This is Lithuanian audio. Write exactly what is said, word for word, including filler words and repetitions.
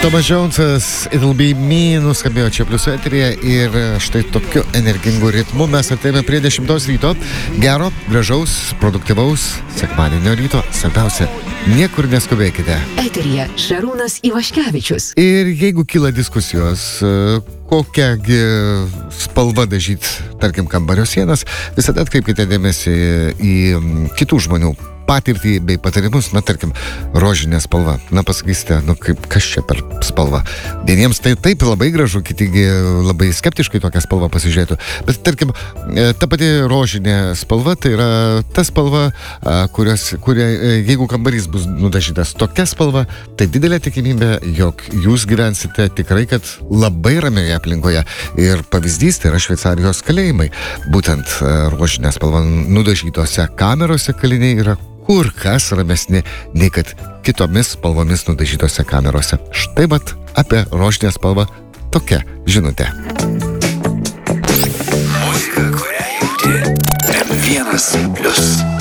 Tomas Jonesas, It'll Be Me, nuskambėjo čia pliusų eteryje ir štai tokiu energingu ritmu mes atėjome prie dešimtos ryto. Gero, gražaus, produktyvaus sekmadienio ryto. Svarbiausia, niekur neskubėkite. Eteryje Šarūnas Ivaškevičius. Ir jeigu kyla diskusijos, kokiagi spalva dažyti, tarkim, kambario sienas, visada atkreipkite dėmesį į kitų žmonių patirtį bei patarimus, na, tarkim, rožinė spalva. Na, pasakysite, nu, kaip, kas čia per spalva. Vieniems tai taip labai gražu, kitigi labai skeptiškai tokią spalvą pasižiūrėtų. Bet, tarkim, ta pati rožinė spalva, tai yra ta spalva, kurios, kuria, jeigu kambarys bus nudažytas tokia spalva, tai didelė tikimybė, jog jūs gyvensite tikrai, kad labai ramioje aplinkoje. Ir pavyzdys tai yra Šveicarijos kalėjimai. Būtent rožinė spalva nudažytose kamerose kaliniai yra kur kas ramesni, nei kad kitomis spalvomis nudažytose kamerose. Štai vat apie rožinę spalvą tokia žinutė. Muzika, kurią jauti. M vienas plius.